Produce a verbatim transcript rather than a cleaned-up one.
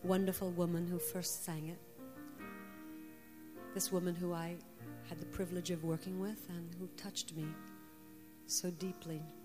wonderful woman who first sang it. This woman who I had the privilege of working with and who touched me so deeply.